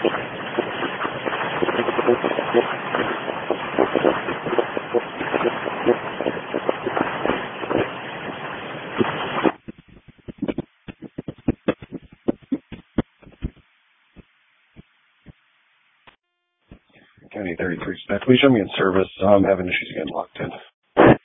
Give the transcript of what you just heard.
County 33 spec. Please show me in service. I'm having issues getting locked in.